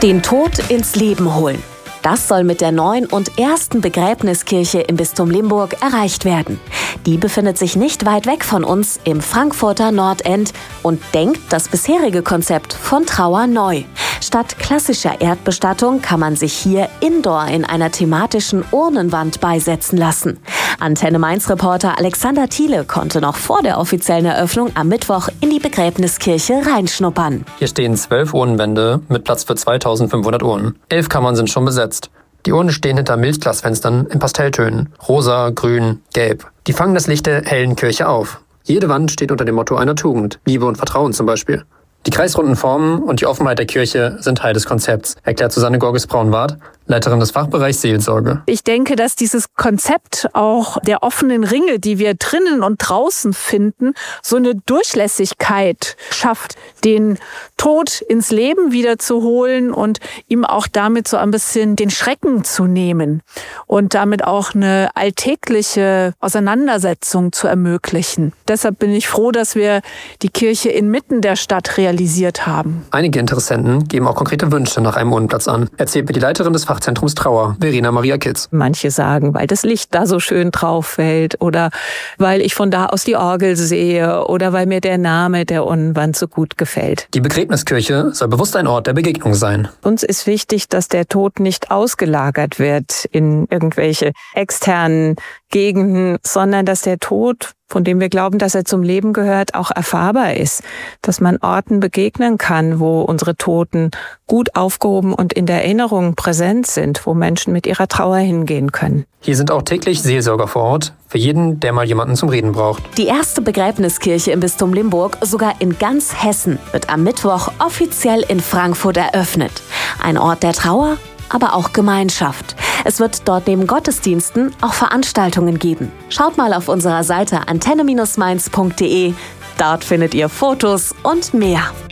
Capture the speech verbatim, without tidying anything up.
Den Tod ins Leben holen. Das soll mit der neuen und ersten Begräbniskirche im Bistum Limburg erreicht werden. Die befindet sich nicht weit weg von uns im Frankfurter Nordend und denkt das bisherige Konzept von Trauer neu. Statt klassischer Erdbestattung kann man sich hier indoor in einer thematischen Urnenwand beisetzen lassen. Antenne Mainz-Reporter Alexander Thiele konnte noch vor der offiziellen Eröffnung am Mittwoch in die Begräbniskirche reinschnuppern. Hier stehen zwölf Urnenwände mit Platz für zweitausendfünfhundert Urnen. Elf Kammern sind schon besetzt. Die Urnen stehen hinter Milchglasfenstern in Pastelltönen. Rosa, grün, gelb. Die fangen das Licht der hellen Kirche auf. Jede Wand steht unter dem Motto einer Tugend. Liebe und Vertrauen zum Beispiel. Die kreisrunden Formen und die Offenheit der Kirche sind Teil des Konzepts, erklärt Susanne Gorges-Braunwart, Leiterin des Fachbereichs Seelsorge. Ich denke, dass dieses Konzept auch der offenen Ringe, die wir drinnen und draußen finden, so eine Durchlässigkeit schafft, den Tod ins Leben wieder zu holen und ihm auch damit so ein bisschen den Schrecken zu nehmen und damit auch eine alltägliche Auseinandersetzung zu ermöglichen. Deshalb bin ich froh, dass wir die Kirche inmitten der Stadt realisiert haben. Einige Interessenten geben auch konkrete Wünsche nach einem Urnenplatz an, erzählt mir die Leiterin des Fachzentrums Trauer, Verena Maria Kitz. Manche sagen, weil das Licht da so schön drauf fällt oder weil ich von da aus die Orgel sehe oder weil mir der Name der Urnenwand so gut gefällt. Die Begräbniskirche soll bewusst ein Ort der Begegnung sein. Uns ist wichtig, dass der Tod nicht ausgelagert wird in irgendwelche externen Gegenden, sondern dass der Tod, von dem wir glauben, dass er zum Leben gehört, auch erfahrbar ist. Dass man Orten begegnen kann, wo unsere Toten gut aufgehoben und in der Erinnerung präsent sind, wo Menschen mit ihrer Trauer hingehen können. Hier sind auch täglich Seelsorger vor Ort, für jeden, der mal jemanden zum Reden braucht. Die erste Begräbniskirche im Bistum Limburg, sogar in ganz Hessen, wird am Mittwoch offiziell in Frankfurt eröffnet. Ein Ort der Trauer, aber auch Gemeinschaft. Es wird dort neben Gottesdiensten auch Veranstaltungen geben. Schaut mal auf unserer Seite antenne Bindestrich mainz punkt de. Dort findet ihr Fotos und mehr.